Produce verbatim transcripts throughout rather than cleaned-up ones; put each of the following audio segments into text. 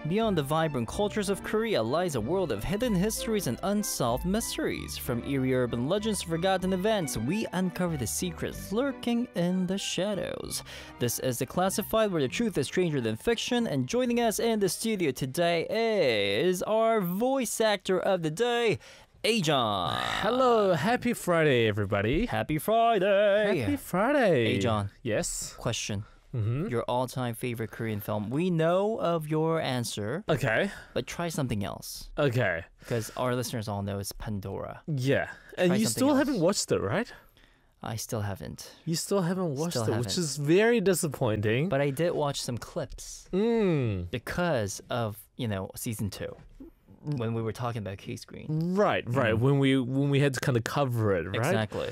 Beyond the vibrant cultures of Korea lies a world of hidden histories and unsolved mysteries. From eerie urban legends to forgotten events, we uncover the secrets lurking in the shadows. This is Declassified, where the truth is stranger than fiction, and joining us in the studio today is our voice actor of the day, Ajon. Hello, happy Friday, everybody. Happy Friday. Happy Friday. Ajon. Yes. Question. Mm-hmm. Your all-time favorite Korean film. We know of your answer, Okay. but try something else. Okay. Because our listeners all know it's Pandora. Yeah. And Try you something still else. haven't watched it, right? I still haven't. You still haven't watched Still it, haven't. which is very disappointing. But I did watch some clips Mm. because of, you know, season two. When we were talking about K-Screen. Right, right. Mm. When we when we had to kind of cover it, right? Exactly.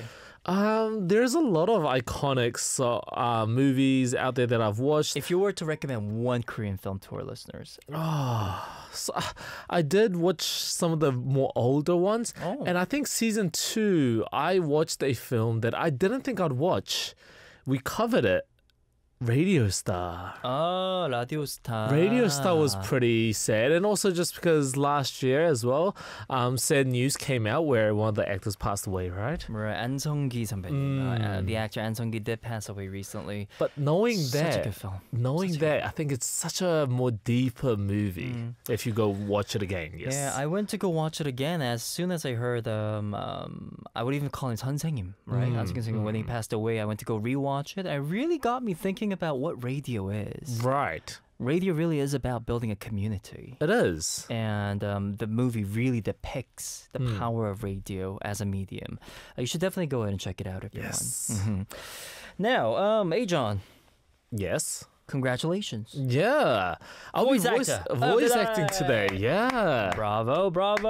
Um, there's a lot of iconic so, uh, movies out there that I've watched. If you were to recommend one Korean film to our listeners. Oh, so I did watch some of the more older ones, Oh. and I think season two, I watched a film that I didn't think I'd watch. We covered it. Radio Star. Oh, Radio Star. Radio Star was pretty sad, and also just because last year as well, um, sad news came out where one of the actors passed away, right? Right, 안성기 선배님. Mm. Uh, the actor Ansong-gi did pass away recently. But knowing Such a that, good film. knowing Such a that, I think it's such a more deeper movie Mm. if you go watch it again. Yes. Yeah, I went to go watch it again as soon as I heard, um, um I would even call him 선생님, right? Mm, 안성기 선생님, when he mm. passed away, I went to go rewatch it. It really got me thinking about what radio is. Right. Radio really is about building a community. It is. And um, the movie really depicts the Mm. power of radio as a medium. Uh, you should definitely go ahead and check it out, everyone. Yes. hmm Now, um, Ajon, Yes. congratulations. Yeah. I'll Voice be voice, actor of voice the acting day. today. Yeah. Bravo,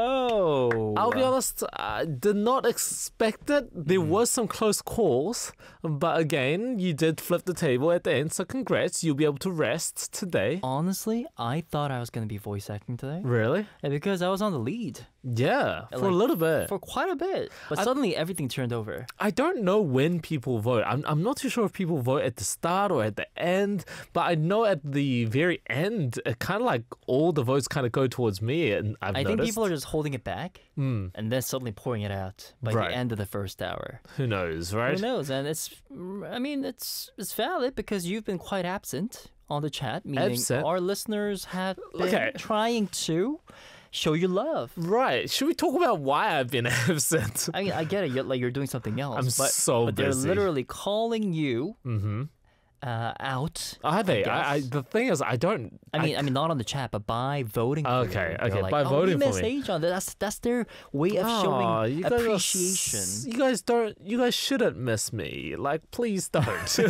bravo. I'll be honest, I did not expect it. There Mm. was some close calls, but again, you did flip the table at the end, so congrats. You'll be able to rest today. Honestly, I thought I was going to be voice acting today. Really? And because I was on the lead Yeah, for Like, a little bit. for quite a bit. But I- suddenly everything turned over. I don't know when people vote. I'm, I'm not too sure if people vote at the start or at the end, but I know at the very end, it kind of like all the votes kind of go towards me, and I've I noticed. think people are just holding it back Hmm, and then suddenly pouring it out by Right. the end of the first hour. who knows, right? Who knows? And it's, I mean, it's it's valid because you've been quite absent on the chat, meaning Absent? our listeners have been Okay. trying to show you love. Right. Should we talk about why I've been absent? I mean, I get it. You're, like you're doing something else. I'm but, so but they're busy. literally calling you Mm-hmm. uh, out. Are they? I, I, guess. the thing is, I don't. I mean, I, mean, not on the chat, but by voting. For Okay, you. They're okay, like, by oh, voting we for miss me." Ajon. That's that's their way of Aw, showing you guys are appreciation. s- you guys don't. You guys shouldn't miss me. Like, please don't.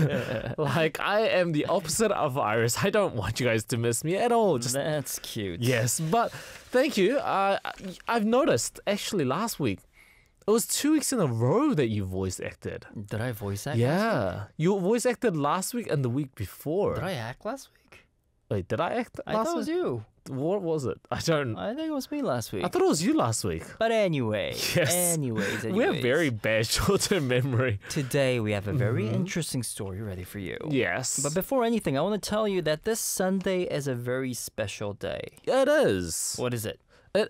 Like, I am the opposite of Iris. I don't want you guys to miss me at all. Just That's cute. yes, but thank you. Uh, I've noticed actually last week. It was two weeks in a row that you voice acted. Did I voice act? last Yeah, you voice acted last week and the week before. week? Did I act last week? Wait, did I act I last thought it was week? you. What was it? I don't. I think it was me last week. I thought it was you last week. But anyway, Yes. anyways, anyways, We have very bad short-term memory. Today we have a very Mhm. interesting story ready for you. Yes. But before anything, I want to tell you that this Sunday is a very special day. it is. What is it? It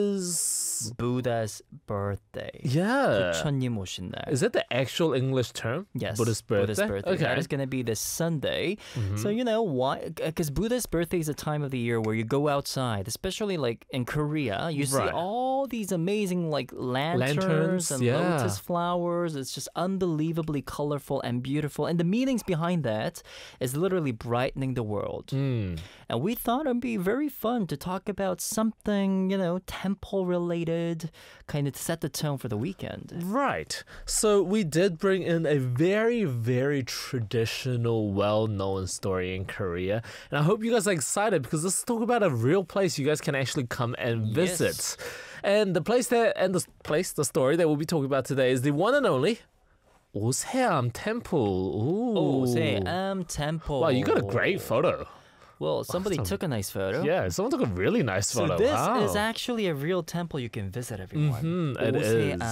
is. Buddha's birthday. Yeah. 부처님 오신 날. Is that the actual English term? Yes, Buddha's birthday. Buddha's birthday. Okay. That is going to be this Sunday. Mhm. So you know why? Because Buddha's birthday is a time of the year where you go outside, especially like in Korea. You see Right. all these amazing like lanterns, Lanterns, and yeah. lotus flowers. It's just unbelievably colorful and beautiful. And the meanings behind that is literally brightening the world. Mm. And we thought it'd be very fun to talk about something, you know, temple related, kind of to set the tone for the weekend. Right. So we did bring in a very, very traditional, well-known story in Korea. And I hope you guys are excited because let's talk about a real place you guys can actually come and visit. Yes. And the place that, and the place, the story that we'll be talking about today is the one and only Oseam Temple. Ooh. Oh, say, um, temple. Wow, you got a great photo. Well, somebody Awesome. took a nice photo. Yeah, someone took a really nice So photo. this Wow. is actually a real temple you can visit, everyone. Mhm, it is. Oseam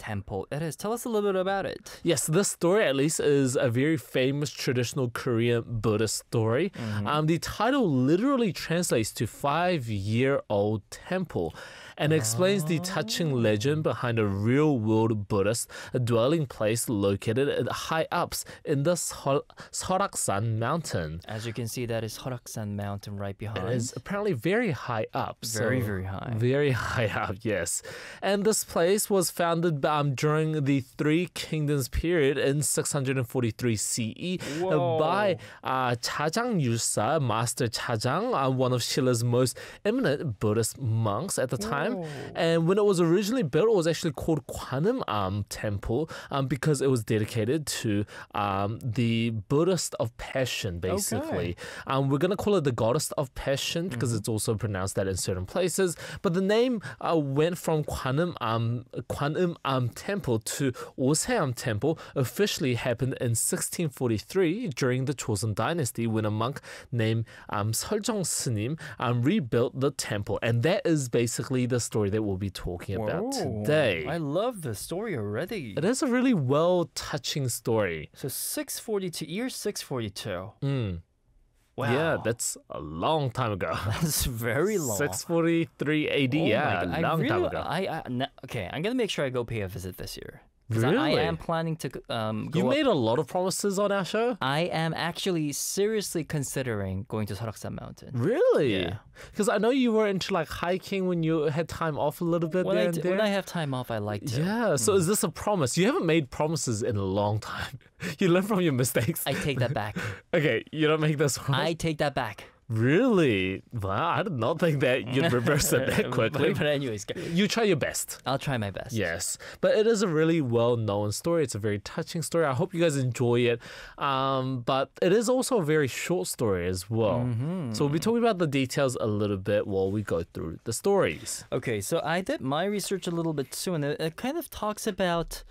temple it is. Tell us a little bit about it. Yes, this story at least is a very famous traditional Korean Buddhist story. Mm-hmm. Um, the title literally translates to five-year-old temple and explains the touching legend behind a real-world Buddhist dwelling place located at high ups in the Sol- Soraksan mountain. As you can see, that is Horaksan Mountain right behind. It is apparently very high up. Very, so very high. Very high up, yes. And this place was founded um, during the Three Kingdoms period in six hundred forty-three C E uh, Whoa. by uh, Chajang Yulsa, Master Chajang, uh, one of Shila's most eminent Buddhist monks at the time. Whoa. And when it was originally built, it was actually called Kwanum um, Temple um, because it was dedicated to um, the Buddhist of Passion, basically. Um, we're going to call it the Goddess of Passion because Mm-hmm. it's also pronounced that in certain places. But the name uh, went from Kwanum um, Kwanum um, Temple to Oseam Temple, officially happened in sixteen forty-three during the Joseon Dynasty when a monk named um, Seoljong Snim um, rebuilt the temple. And that is basically the story that we'll be talking about Whoa. today. I love the story already. It is a really well touching story. So six forty-two, year six forty-two. Mm. Wow. Yeah, that's a long time ago. That's very long. six forty-three A D, Oh my yeah, God. a I long really, time ago. I, I, no, okay, I'm going to make sure I go pay a visit this year. 'Cause I, I Really? am planning to um, go You up- made a lot of promises on our show? I am actually seriously considering going to Soraksan Mountain. Really? Yeah. Because I know you were into like hiking when you had time off a little bit When there I, and d- there. when I have time off, I like to. Yeah, so is this a promise? You haven't made promises in a long time. You learn from your mistakes. I take that back. Okay, you don't make this promise? I take that back. Really? Wow, I did not think that you'd reverse it that quickly. but, but anyways, You try your best. I'll try my best. Yes, but it is a really well-known story. It's a very touching story. I hope you guys enjoy it. Um, but it is also a very short story as well. Mm-hmm. So we'll be talking about the details a little bit while we go through the stories. Okay, so I did my research a little bit too, and it, it kind of talks about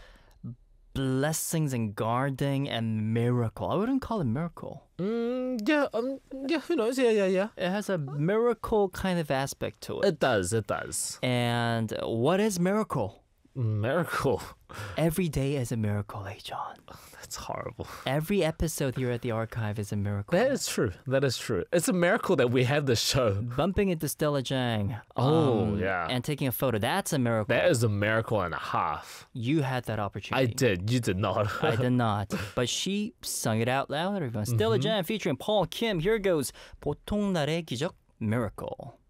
blessings and guarding and miracle. I wouldn't call it miracle. Mm, yeah, um, yeah, who knows? Yeah, yeah, yeah. It has a miracle kind of aspect to it. It does, it does. And what is miracle? Miracle. Every day is a miracle, eh, John? That's horrible. Every episode here at the archive is a miracle. That is true. That is true. It's a miracle that we have this show. Bumping into Stella Jang. Oh, yeah. And taking a photo. That's a miracle. That is a miracle and a half. You had that I opportunity. did. You did not. I did not. But she sung it out loud, everyone. Stella Jang featuring Paul Kim. Here goes. 보통 날의 기적, miracle.